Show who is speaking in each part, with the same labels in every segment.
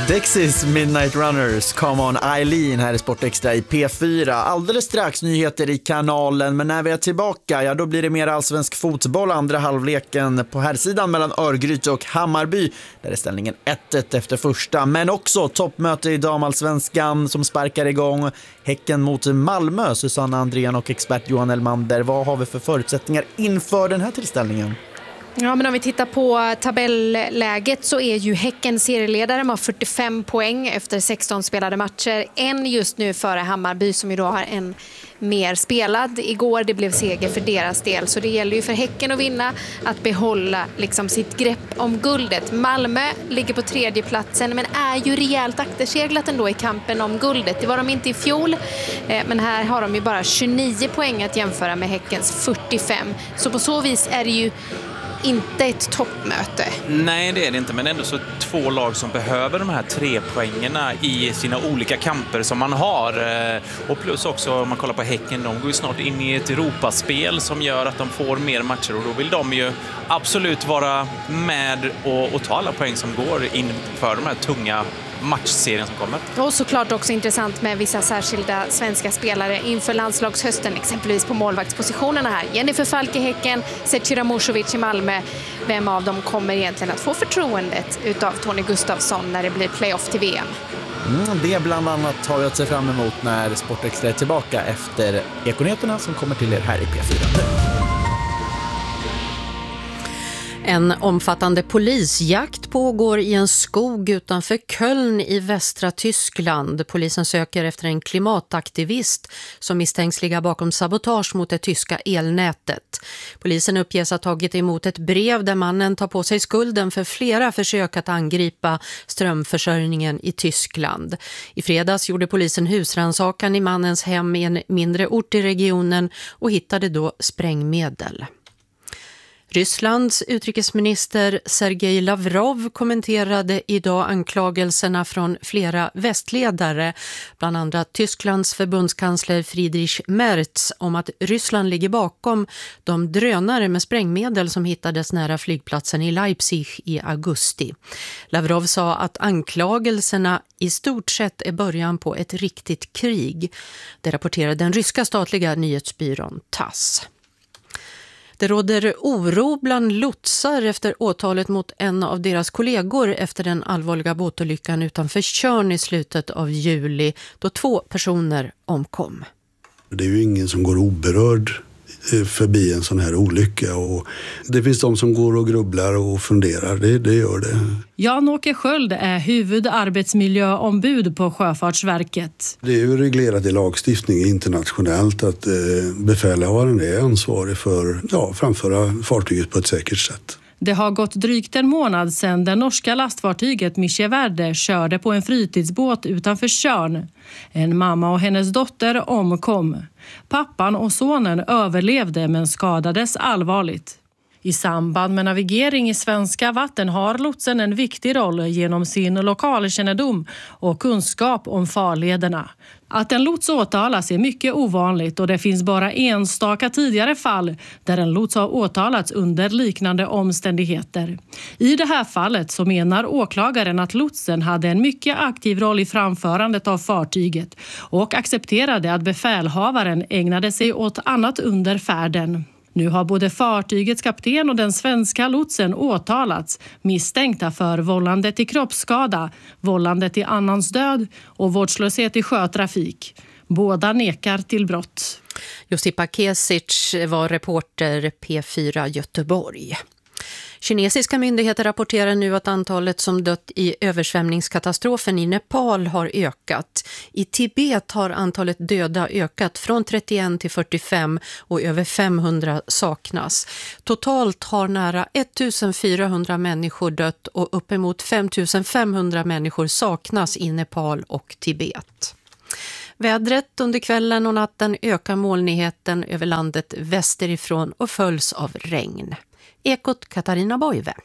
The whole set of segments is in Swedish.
Speaker 1: Dexys Midnight Runners, Come On Eileen här i Sportextra i P4. Alldeles strax nyheter i kanalen, men när vi är tillbaka, ja då blir det mer allsvensk fotboll. Andra halvleken på här sidan mellan Örgryte och Hammarby. Där är ställningen 1-1 efter första, men också toppmöte i damallsvenskan som sparkar igång. Häcken mot Malmö, Susanna Andrén och expert Johan Elmander. Vad har vi för förutsättningar inför den här tillställningen?
Speaker 2: Ja, men om vi tittar på tabelläget så är ju Häcken serieledare med 45 poäng efter 16 spelade matcher. En just nu före Hammarby som ju då har en mer spelad. Igår det blev seger för deras del, så det gäller ju för Häcken att vinna, att behålla liksom sitt grepp om guldet. Malmö ligger på 3:e platsen men är ju rejält akterseglat ändå i kampen om guldet. Det var de inte i fjol, men här har de ju bara 29 poäng att jämföra med Häckens 45. Så på så vis är det ju inte ett toppmöte.
Speaker 3: Nej, det är det inte, men ändå så 2 lag som behöver de här 3 poängerna i sina olika kamper som man har. Och plus också, om man kollar på Häcken, de går ju snart in i ett Europaspel som gör att de får mer matcher, och då vill de ju absolut vara med och ta alla poäng som går inför de här tunga matchserien som kommer.
Speaker 2: Och såklart också intressant med vissa särskilda svenska spelare inför landslagshösten, exempelvis på målvaktspositionerna här. Jennifer Falk i Häcken, Zecira Musovic i Malmö. Vem av dem kommer egentligen att få förtroendet utav Tony Gustafsson när det blir playoff till VM?
Speaker 1: Det bland annat har vi att se fram emot när Sportextra är tillbaka efter Ekonyheterna som kommer till er här i P4.
Speaker 4: En omfattande polisjakt pågår i en skog utanför Köln i västra Tyskland. Polisen söker efter en klimataktivist som misstänks ligga bakom sabotage mot det tyska elnätet. Polisen uppges ha tagit emot ett brev där mannen tar på sig skulden för flera försök att angripa strömförsörjningen i Tyskland. I fredags gjorde polisen husrannsakan i mannens hem i en mindre ort i regionen och hittade då sprängmedel. Rysslands utrikesminister Sergej Lavrov kommenterade idag anklagelserna från flera västledare, bland andra Tysklands förbundskansler Friedrich Merz, om att Ryssland ligger bakom de drönare med sprängmedel som hittades nära flygplatsen i Leipzig i augusti. Lavrov sa att anklagelserna i stort sett är början på ett riktigt krig. Det rapporterade den ryska statliga nyhetsbyrån TASS. Det råder oro bland lotsar efter åtalet mot en av deras kollegor efter den allvarliga båtolyckan utanför Tjörn i slutet av juli då 2 personer omkom.
Speaker 5: Det är ju ingen som går oberörd förbi en sån här olycka, och det finns de som går och grubblar och funderar, det gör det.
Speaker 6: Jan-Åke Sköld är huvudarbetsmiljöombud på Sjöfartsverket.
Speaker 5: Det är ju reglerat i lagstiftning internationellt att befälhavaren är ansvarig för framföra fartyget på ett säkert sätt.
Speaker 6: Det har gått drygt en månad sedan det norska lastfartyget Micheverde körde på en fritidsbåt utanför Tjörn. En mamma och hennes dotter omkom. Pappan och sonen överlevde men skadades allvarligt. I samband med navigering i svenska vatten har lotsen en viktig roll genom sin lokalkännedom och kunskap om farlederna. Att en lots åtalas är mycket ovanligt, och det finns bara enstaka tidigare fall där en lots har åtalats under liknande omständigheter. I det här fallet så menar åklagaren att lotsen hade en mycket aktiv roll i framförandet av fartyget och accepterade att befälhavaren ägnade sig åt annat under färden. Nu har både fartygets kapten och den svenska lotsen åtalats, misstänkta för vållande till kroppsskada, vållande till annans död och vårdslöshet i sjötrafik. Båda nekar till brott.
Speaker 4: Josipa Kesic var reporter P4 Göteborg. Kinesiska myndigheter rapporterar nu att antalet som dött i översvämningskatastrofen i Nepal har ökat. I Tibet har antalet döda ökat från 31 till 45 och över 500 saknas. Totalt har nära 1400 människor dött och uppemot 5500 människor saknas i Nepal och Tibet. Vädret under kvällen och natten ökar molnigheten över landet västerifrån och följs av regn. Ekot Katarina Boive.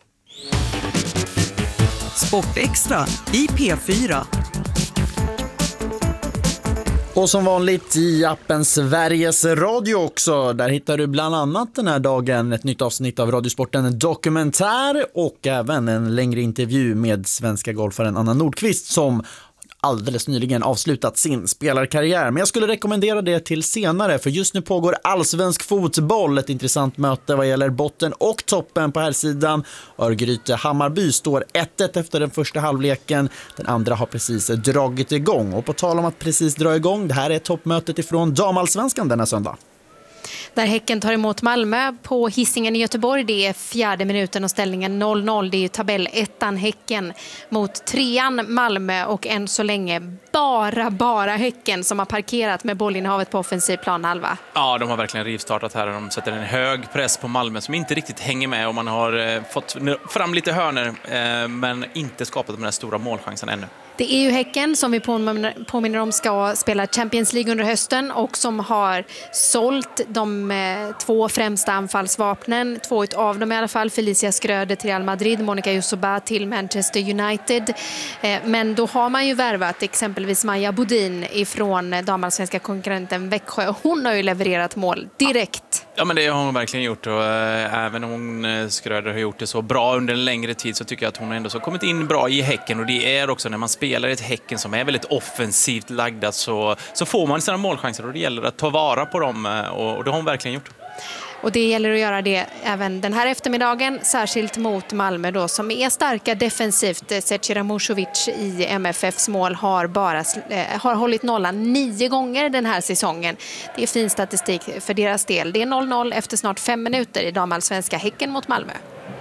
Speaker 7: Sportextra i P4.
Speaker 1: Och som vanligt i appen Sveriges Radio också. Där hittar du bland annat den här dagen ett nytt avsnitt av Radiosporten Dokumentär och även en längre intervju med svenska golfaren Anna Nordqvist som alldeles nyligen avslutat sin spelarkarriär. Men jag skulle rekommendera det till senare, för just nu pågår allsvensk fotboll. Ett intressant möte vad gäller botten och toppen på här sidan. Örgryte-Hammarby står 1-1 efter den första halvleken. Den andra har precis dragit igång. Och på tal om att precis dra igång, det här är toppmötet ifrån damallsvenskan denna söndag.
Speaker 2: Där Häcken tar emot Malmö på Hisingen i Göteborg. Det är 4:e minuten och ställningen 0-0. Det är ju tabellettan Häcken mot 3:an Malmö och än så länge bara Häcken som har parkerat med bollinnehavet på offensiv planhalva.
Speaker 3: Ja, de har verkligen rivstartat här. De sätter en hög press på Malmö som inte riktigt hänger med och man har fått fram lite hörner men inte skapat de här stora målchansen ännu.
Speaker 2: Det är ju Häcken som vi påminner om ska spela Champions League under hösten och som har sålt de 2 främsta anfallsvapnen. 2 av dem i alla fall, Felicia Skröder till Real Madrid, Monica Yusoba till Manchester United. Men då har man ju värvat exempelvis Maja Bodin ifrån damallsvenska konkurrenten Växjö. Hon har ju levererat mål direkt.
Speaker 3: Ja, men det har hon verkligen gjort och även om hon Skröder har gjort det så bra under en längre tid så tycker jag att hon ändå så kommit in bra i Häcken och det är också när man spelar ett Häcken som är väldigt offensivt lagda så får man sina målchanser och det gäller att ta vara på dem och det har hon verkligen gjort.
Speaker 2: Och det gäller att göra det även den här eftermiddagen, särskilt mot Malmö då, som är starka defensivt. Zecira Musovic i MFFs mål har hållit nollan 9 gånger den här säsongen. Det är fin statistik för deras del. Det är 0-0 efter snart 5 minuter i damallsvenska Häcken mot Malmö.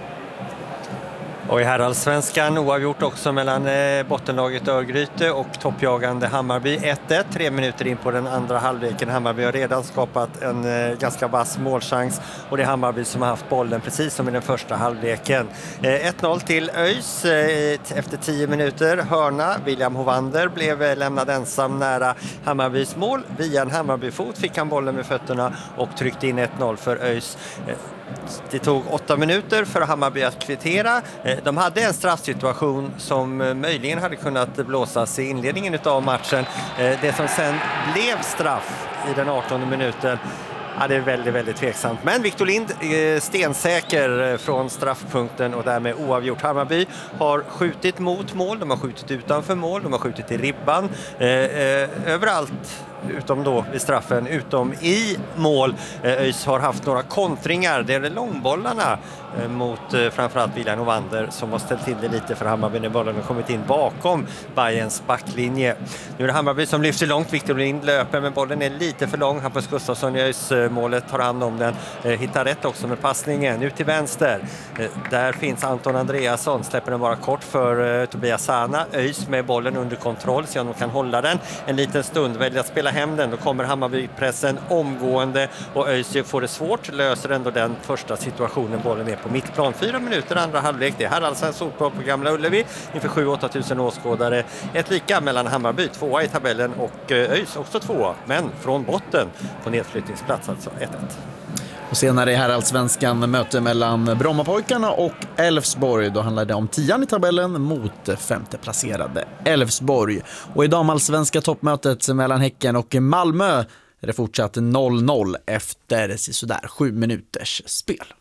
Speaker 7: Och i herrallsvenskan oavgjort också mellan bottenlaget Örgryte och toppjagande Hammarby 1-1. 3 minuter in på den andra halvleken. Hammarby har redan skapat en ganska vass målchans och det är Hammarby som har haft bollen precis som i den första halvleken. 1-0 till ÖIS efter 10 minuter. Hörna, William Hovander blev lämnad ensam nära Hammarbys mål. Via en Hammarbyfot fick han bollen med fötterna och tryckte in 1-0 för ÖIS. Det tog 8 minuter för Hammarby att kvittera. De hade en straffsituation som möjligen hade kunnat blåsas i inledningen av matchen. Det som sen blev straff i den 18:e minuten, ja, det är väldigt, väldigt tveksamt. Men Victor Lind är stensäker från straffpunkten och därmed oavgjort. Hammarby har skjutit mot mål, de har skjutit utanför mål, de har skjutit i ribban. Överallt utom då vid straffen, utom i mål. ÖIS har haft några kontringar. Det är långbollarna mot framförallt William Hovander som har ställt till det lite för Hammarby när bollen har kommit in bakom Bayerns backlinje. Nu är det Hammarby som lyfter långt. Victor Lind löper men bollen är lite för lång. Hampus Gustafsson i ÖIS målet tar hand om den. Hittar rätt också med passningen. Ut till vänster. Där finns Anton Andreasson. Släpper den bara kort för Tobias Sana. ÖIS med bollen under kontroll så de kan hålla den en liten stund. Väljer att spela hem den. Då kommer Hammarby-pressen omgående och ÖIS får det svårt. Löser ändå den första situationen. Bollen är på mittplan. 4 minuter andra halvlek. Det är herrallsvensk fotboll på Gamla Ullevi inför 7-8 tusen åskådare. Ett lika mellan Hammarby, 2 i tabellen och ÖIS också 2, men från botten på nedflyttningsplats, alltså 1-1.
Speaker 1: Och senare i herrallsvenskan möte mellan Brommapojkarna och Elfsborg. Då handlar det om 10:an i tabellen mot 5:e placerade Elfsborg. Och i damallsvenska toppmötet mellan Häcken och Malmö är det fortsatt 0-0 efter sådär 7 minuters spel.